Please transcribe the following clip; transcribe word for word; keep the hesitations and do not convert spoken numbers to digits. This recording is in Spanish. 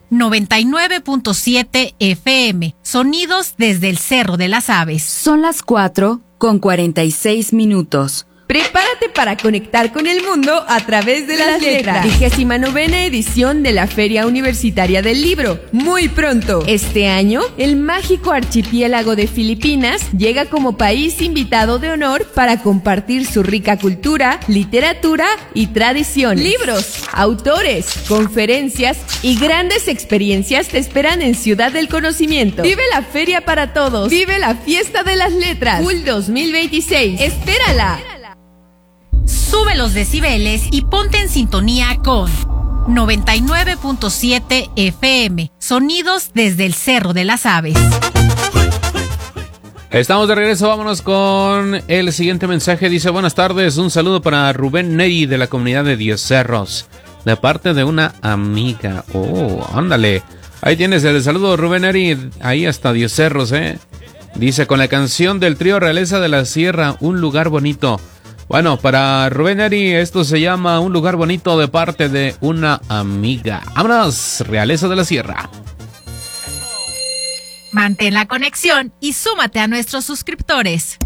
noventa y nueve punto siete F M. Sonidos desde el Cerro de las Aves. Son las cuatro con cuarenta y seis minutos. Prepárate para conectar con el mundo a través de las, las letras. Vigésima novena edición de la Feria Universitaria del Libro. Muy pronto. Este año, el mágico archipiélago de Filipinas llega como país invitado de honor para compartir su rica cultura, literatura y tradición. Libros, autores, conferencias y grandes experiencias te esperan en Ciudad del Conocimiento. Vive la feria para todos. Vive la fiesta de las letras. Full dos mil veintiséis. Espérala. Sube los decibeles y ponte en sintonía con noventa y nueve punto siete F M. Sonidos desde el Cerro de las Aves. Estamos de regreso, vámonos con el siguiente mensaje. Dice: buenas tardes, un saludo para Rubén Neri de la comunidad de Diez Cerros, de parte de una amiga. Oh, ándale. Ahí tienes el saludo, Rubén Neri, ahí hasta Diez Cerros, eh. Dice: con la canción del trío Realeza de la Sierra, Un Lugar Bonito. Bueno, para Rubén Neri, esto se llama Un Lugar Bonito, de parte de una amiga. ¡Vámonos! Realeza de la Sierra. Mantén la conexión y súmate a nuestros suscriptores.